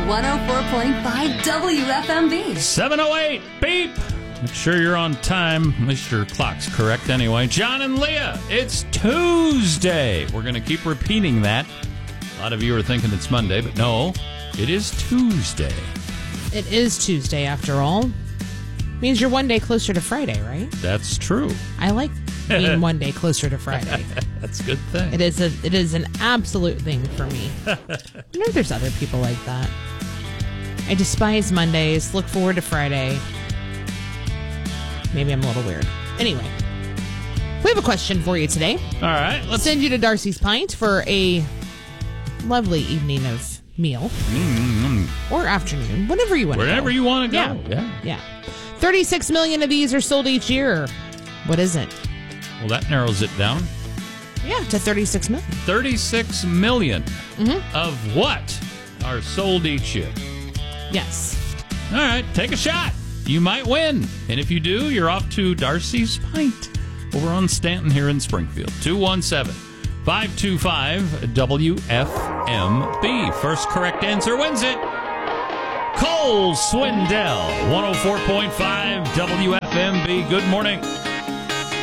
104.5 WFMB. 7:08, beep. Make sure you're on time. At least your clock's correct anyway. John and Leah, it's Tuesday. We're going to keep repeating that. A lot of you are thinking it's Monday, but no, it is Tuesday. It is Tuesday, after all. Means you're one day closer to Friday, right? That's true. I like being one day closer to Friday. That's a good thing. It is an absolute thing for me. I know there's other people like that. I despise Mondays, look forward to Friday. Maybe I'm a little weird. Anyway, we have a question for you today. All right. Let's send you to Darcy's Pint for a lovely evening of meal. Or afternoon, whenever you want to go. Wherever you want to go. Yeah. 36 million of these are sold each year. What is it? Well, that narrows it down. Yeah, to 36 million. 36 million of what are sold each year? Yes. All right, take a shot. You might win. And if you do, you're off to Darcy's Pint over on Stanton here in Springfield. 217-525-WFMB. First correct answer wins it. Cole Swindell, 104.5 WFMB. Good morning.